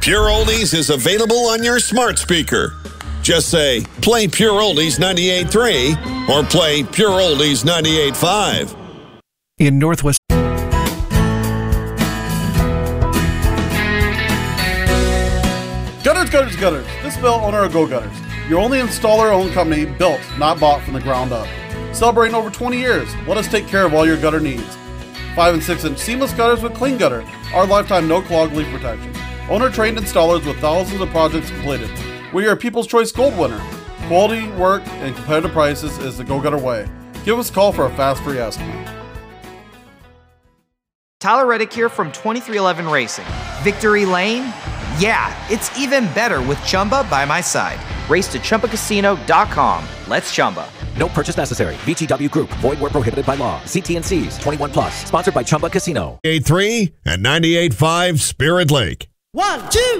Pure Oldies is available on your smart speaker. Just say, play Pure Oldies 98.3 or play Pure Oldies 98.5. In Northwest. Gutters. This Bill, owner of Go Gutters. Your only installer-owned company, built, not bought from the ground up. Celebrating over 20 years, let us take care of all your gutter needs. 5 and 6 inch seamless gutters with Clean Gutter. Our lifetime no-clog leak protection. Owner-trained installers with thousands of projects completed. We are People's Choice Gold winner. Quality, work, and competitive prices is the Go Gutter way. Give us a call for a fast free estimate. Tyler Reddick here from 2311 Racing. Victory Lane? Yeah, it's even better with Chumba by my side. Race to ChumbaCasino.com. Let's Chumba. No purchase necessary. VGW Group. Void where prohibited by law. See T&Cs. 21 plus. Sponsored by Chumba Casino. 98.3 and 98.5 Spirit Lake. 1, 2.